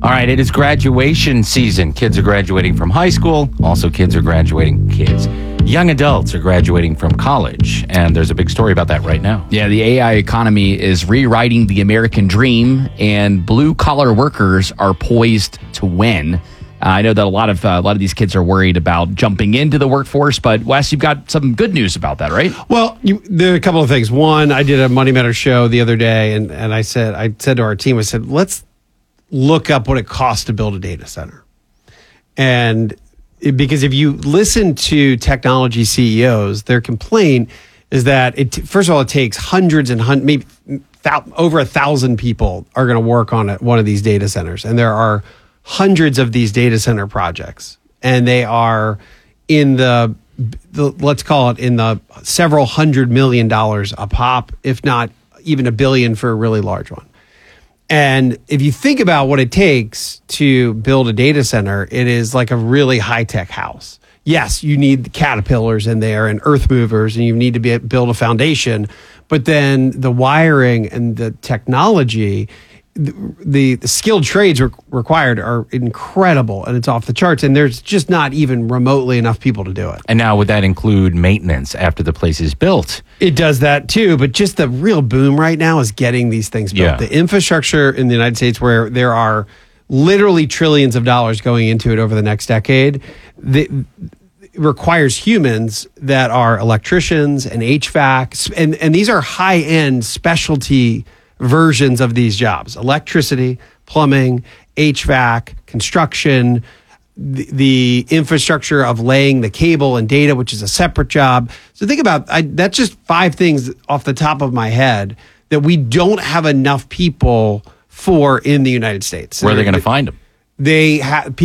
All right, it is graduation season. Kids are graduating from high school. Also, young adults are graduating from college. And there's a big story about that right now. Yeah, the AI economy is rewriting the American dream, and blue-collar workers are poised to win. I know that a lot of these kids are worried about jumping into the workforce, but Wes, you've got some good news about that, right? Well, there are a couple of things. One, I did a Money Matters show the other day, and I said to our team, let's look up what it costs to build a data center. And because if you listen to technology CEOs, their complaint is that first of all, it takes hundreds and maybe over 1,000 people are going to work on one of these data centers. And there are hundreds of these data center projects, and they are in the let's call it in the several $100 million a pop, if not even $1 billion for a really large one. And if you think about what it takes to build a data center, it is like a really high-tech house. Yes, you need the caterpillars in there and earth movers, and you need to build a foundation. But then the wiring and the technology, the skilled trades required are incredible, and it's off the charts. And there's just not even remotely enough people to do it. And now would that include maintenance after the place is built? It does that too, but just the real boom right now is getting these things built. Yeah. The infrastructure in the United States, where there are literally trillions of dollars going into it over the next decade, it requires humans that are electricians and HVAC, and these are high-end specialty versions of these jobs: electricity, plumbing, HVAC, construction, the infrastructure of laying the cable and data, which is a separate job. So think about that's just 5 things off the top of my head that we don't have enough people for in the United States. Where are they going to find them? They have